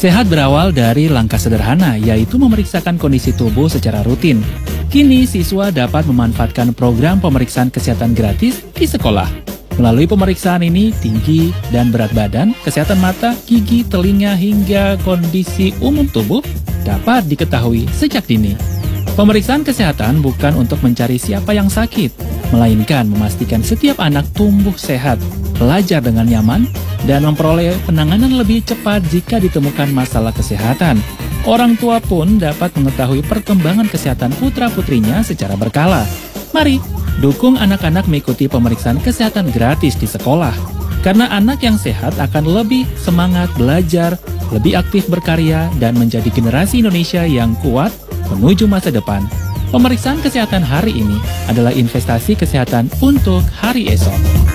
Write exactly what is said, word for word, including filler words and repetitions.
Sehat berawal dari langkah sederhana, yaitu memeriksakan kondisi tubuh secara rutin. Kini, siswa dapat memanfaatkan program pemeriksaan kesehatan gratis di sekolah. Melalui pemeriksaan ini, tinggi dan berat badan, kesehatan mata, gigi, telinga, hingga kondisi umum tubuh dapat diketahui sejak dini. Pemeriksaan kesehatan bukan untuk mencari siapa yang sakit, melainkan memastikan setiap anak tumbuh sehat, belajar dengan nyaman, dan memperoleh penanganan lebih cepat jika ditemukan masalah kesehatan. Orang tua pun dapat mengetahui perkembangan kesehatan putra-putrinya secara berkala. Mari, dukung anak-anak mengikuti pemeriksaan kesehatan gratis di sekolah. Karena anak yang sehat akan lebih semangat belajar, lebih aktif berkarya, dan menjadi generasi Indonesia yang kuat menuju masa depan. Pemeriksaan kesehatan hari ini adalah investasi kesehatan untuk hari esok.